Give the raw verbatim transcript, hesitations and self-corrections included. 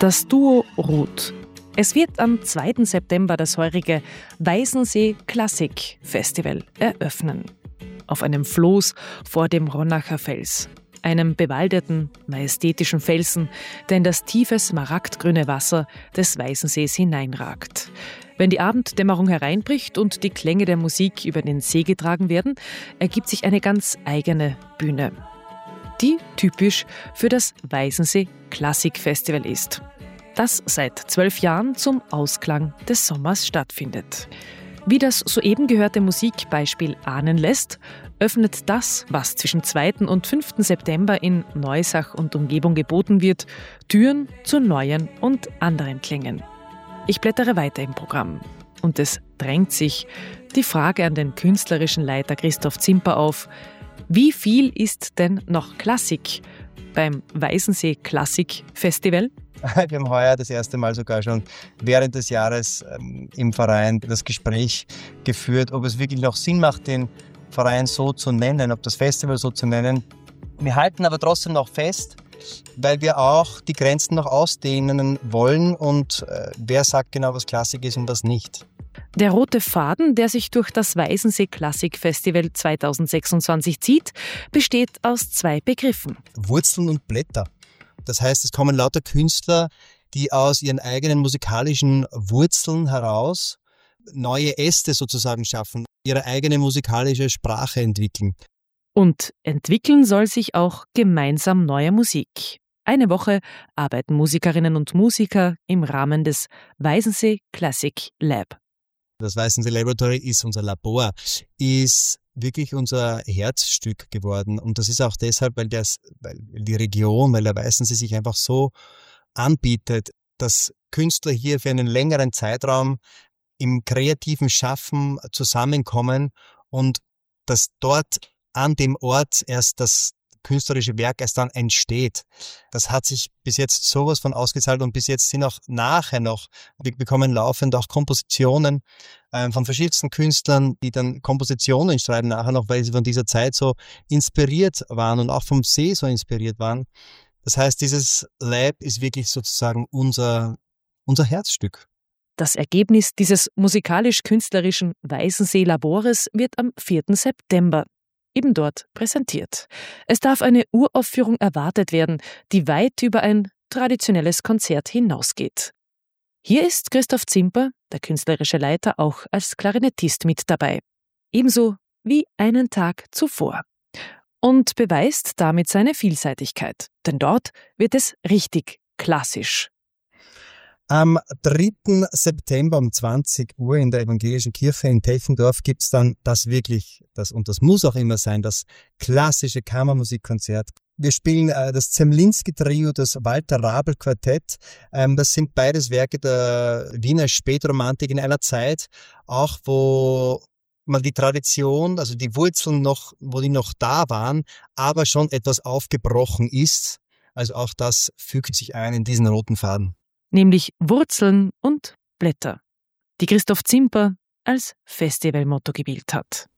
Das Duo Ruth. Es wird am zweiten September das heurige Weißensee Klassik Festival eröffnen. Auf einem Floß vor dem Ronacher Fels, einem bewaldeten, majestätischen Felsen, der in das tiefe smaragdgrüne Wasser des Weißensees hineinragt. Wenn die Abenddämmerung hereinbricht und die Klänge der Musik über den See getragen werden, ergibt sich eine ganz eigene Bühne, die typisch für das Weißensee Klassik Festival ist, das seit zwölf Jahren zum Ausklang des Sommers stattfindet. Wie das soeben gehörte Musikbeispiel ahnen lässt, öffnet das, was zwischen zweiten und fünften September in Neusach und Umgebung geboten wird, Türen zu neuen und anderen Klängen. Ich blättere weiter im Programm und es drängt sich die Frage an den künstlerischen Leiter Christoph Zimper auf: Wie viel ist denn noch Klassik beim Weißensee Klassik Festival? Wir haben heuer das erste Mal sogar schon während des Jahres ähm, im Verein das Gespräch geführt, ob es wirklich noch Sinn macht, den Verein so zu nennen, ob das Festival so zu nennen. Wir halten aber trotzdem noch fest, weil wir auch die Grenzen noch ausdehnen wollen und äh, wer sagt genau, was Klassik ist und was nicht. Der rote Faden, der sich durch das Weißensee Klassik Festival zweitausendsechsundzwanzig zieht, besteht aus zwei Begriffen. Wurzeln und Blätter. Das heißt, es kommen lauter Künstler, die aus ihren eigenen musikalischen Wurzeln heraus neue Äste sozusagen schaffen, ihre eigene musikalische Sprache entwickeln. Und entwickeln soll sich auch gemeinsam neue Musik. Eine Woche arbeiten Musikerinnen und Musiker im Rahmen des Weißensee Classic Lab. Das Weißensee Laboratory ist unser Labor, ist wirklich unser Herzstück geworden. Und das ist auch deshalb, weil, das, weil die Region, weil der Weißensee sich einfach so anbietet, dass Künstler hier für einen längeren Zeitraum im kreativen Schaffen zusammenkommen und dass dort an dem Ort erst das künstlerische Werk erst dann entsteht. Das hat sich bis jetzt sowas von ausgezahlt und bis jetzt sind auch nachher noch, wir bekommen laufend auch Kompositionen äh, von verschiedensten Künstlern, die dann Kompositionen schreiben nachher noch, weil sie von dieser Zeit so inspiriert waren und auch vom See so inspiriert waren. Das heißt, dieses Lab ist wirklich sozusagen unser, unser Herzstück. Das Ergebnis dieses musikalisch-künstlerischen Weißensee-Labores wird am vierten September eben dort präsentiert. Es darf eine Uraufführung erwartet werden, die weit über ein traditionelles Konzert hinausgeht. Hier ist Christoph Zimper, der künstlerische Leiter, auch als Klarinettist mit dabei. Ebenso wie einen Tag zuvor. Und beweist damit seine Vielseitigkeit. Denn dort wird es richtig klassisch. Am dritten September um zwanzig Uhr in der Evangelischen Kirche in Techendorf gibt es dann das wirklich, das, und das muss auch immer sein, das klassische Kammermusikkonzert. Wir spielen äh, das Zemlinski-Trio, das Walter-Rabel-Quartett. Ähm, das sind beides Werke der Wiener Spätromantik in einer Zeit, auch wo man die Tradition, also die Wurzeln noch, wo die noch da waren, aber schon etwas aufgebrochen ist. Also auch das fügt sich ein in diesen roten Faden. Nämlich Wurzeln und Blätter, die Christoph Zimper als Festivalmotto gewählt hat.